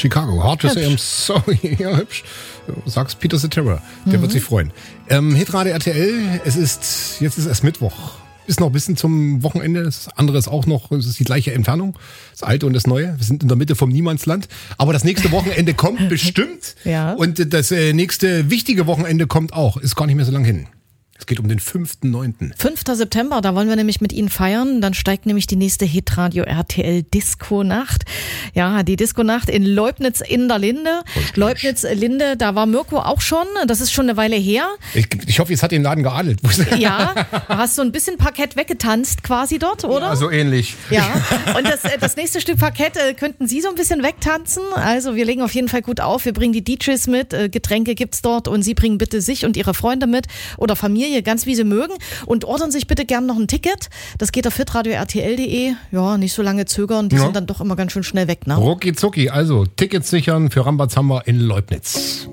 Chicago. Hard to say I'm sorry. Ja, hübsch. Du sagst Peter Cetera. Der wird sich freuen. Hitradio RTL. Jetzt ist erst Mittwoch. Ist noch ein bisschen zum Wochenende. Das andere ist auch noch, es ist die gleiche Entfernung. Das Alte und das Neue. Wir sind in der Mitte vom Niemandsland. Aber das nächste Wochenende kommt bestimmt. Ja. Und das nächste wichtige Wochenende kommt auch. Ist gar nicht mehr so lang hin. Es geht um den 5.9. 5. September, da wollen wir nämlich mit Ihnen feiern. Dann steigt nämlich die nächste Hitradio RTL Disco-Nacht. Ja, die Disco-Nacht in Leubnitz in der Linde. Leubnitz-Linde, da war Mirko auch schon. Das ist schon eine Weile her. Ich hoffe, jetzt hat den Laden geadelt. Ja, da hast du ein bisschen Parkett weggetanzt quasi dort, oder? Ja, so ähnlich. Ja, und das nächste Stück Parkett könnten Sie so ein bisschen wegtanzen. Also wir legen auf jeden Fall gut auf. Wir bringen die DJs mit, Getränke gibt's dort und Sie bringen bitte sich und Ihre Freunde mit oder Familie, ganz wie Sie mögen, und ordern sich bitte gern noch ein Ticket. Das geht auf hitradio-rtl.de. Ja, nicht so lange zögern, die sind dann doch immer ganz schön schnell weg, ne? Rucki zucki, also Tickets sichern für Rambazamba in Leubnitz.